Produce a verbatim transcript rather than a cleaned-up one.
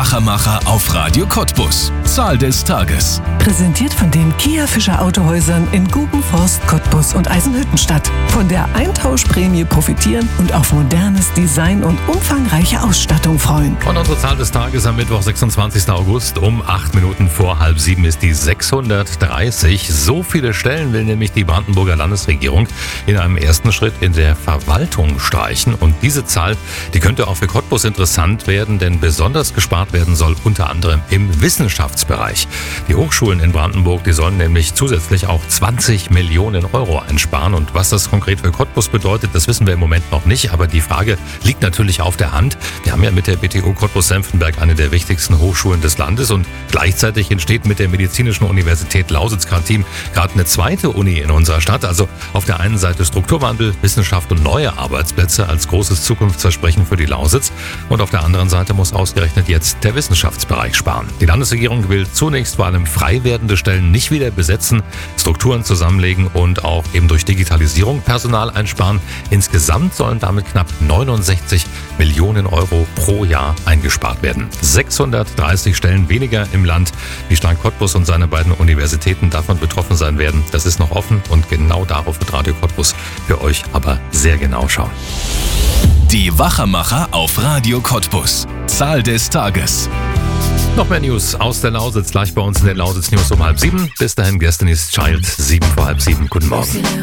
Wachermacher auf Radio Cottbus. Zahl des Tages. Präsentiert von den Kia Fischer Autohäusern in Gubenforst, Cottbus und Eisenhüttenstadt. Von der Eintauschprämie profitieren und auf modernes Design und umfangreiche Ausstattung freuen. Und unsere Zahl des Tages am Mittwoch, sechsundzwanzigsten August um acht Minuten vor halb sieben ist die sechshundertdreißig. So viele Stellen will nämlich die Brandenburger Landesregierung in einem ersten Schritt in der Verwaltung streichen. Und diese Zahl, die könnte auch für Cottbus interessant werden, denn besonders gespart werden soll unter anderem im Wissenschaftsbereich. Die Hochschulen in Brandenburg, die sollen nämlich zusätzlich auch zwanzig Millionen Euro einsparen. Und was das konkret für Cottbus bedeutet, das wissen wir im Moment noch nicht. Aber die Frage liegt natürlich auf der Hand. Wir haben ja mit der B T U Cottbus-Senftenberg eine der wichtigsten Hochschulen des Landes. Und gleichzeitig entsteht mit der Medizinischen Universität Lausitz-Grattin gerade eine zweite Uni in unserer Stadt. Also auf der einen Seite Strukturwandel, Wissenschaft und neue Arbeitsplätze als großes Zukunftsversprechen für die Lausitz. Und auf der anderen Seite muss ausgerechnet jetzt der Wissenschaftsbereich sparen. Die Landesregierung will zunächst vor allem frei werdende Stellen nicht wieder besetzen, Strukturen zusammenlegen und auch eben durch Digitalisierung Personal einsparen. Insgesamt sollen damit knapp neunundsechzig Millionen Euro pro Jahr eingespart werden. sechshundertdreißig Stellen weniger im Land. Wie stark Cottbus und seine beiden Universitäten davon betroffen sein werden, das ist noch offen und genau darauf wird Radio Cottbus für euch aber sehr genau schauen. Die Wachermacher auf Radio Cottbus. Zahl des Tages. Noch mehr News aus der Lausitz, gleich bei uns in den Lausitz News um halb sieben. Bis dahin, Destiny's Child, sieben vor halb sieben. Guten Morgen.